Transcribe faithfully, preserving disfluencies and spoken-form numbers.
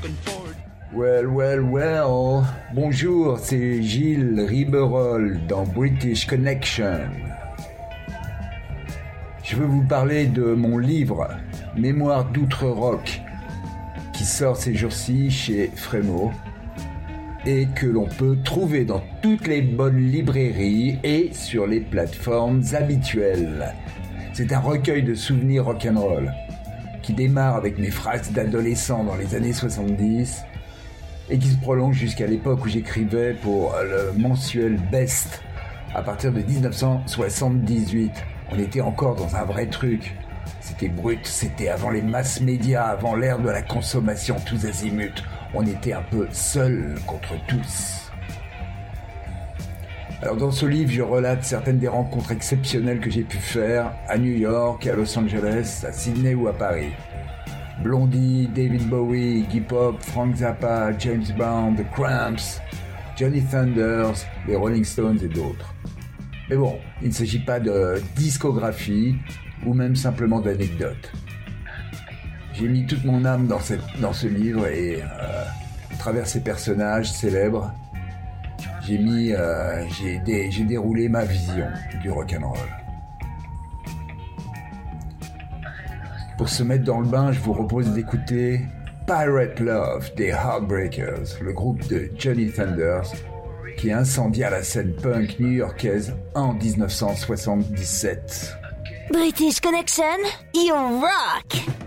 Well, well, well. Bonjour, c'est Gilles Riberol dans British Connection. Je veux vous parler de mon livre Mémoire d'outre-rock qui sort ces jours-ci chez Frémaux et que l'on peut trouver dans toutes les bonnes librairies et sur les plateformes habituelles. C'est un recueil de souvenirs rock'n'roll qui démarre avec mes phrases d'adolescent dans les années soixante-dix et qui se prolonge jusqu'à l'époque où j'écrivais pour le mensuel Best à partir de dix-neuf cent soixante-dix-huit. On était encore dans un vrai truc. C'était brut, c'était avant les masses médias, avant l'ère de la consommation tous azimuts. On était un peu seuls contre tous. Alors dans ce livre, je relate certaines des rencontres exceptionnelles que j'ai pu faire à New York, à Los Angeles, à Sydney ou à Paris. Blondie, David Bowie, Iggy Pop, Frank Zappa, James Brown, The Cramps, Johnny Thunders, les Rolling Stones et d'autres. Mais bon, il ne s'agit pas de discographie ou même simplement d'anecdotes. J'ai mis toute mon âme dans, cette, dans ce livre et euh, à travers ces personnages célèbres, j'ai mis, euh, j'ai, dé, j'ai déroulé ma vision du rock'n'roll. Pour se mettre dans le bain, je vous propose d'écouter Pirate Love des Heartbreakers, le groupe de Johnny Thunders, qui incendia la scène punk new-yorkaise en dix-neuf cent soixante-dix-sept. British Connection, you rock!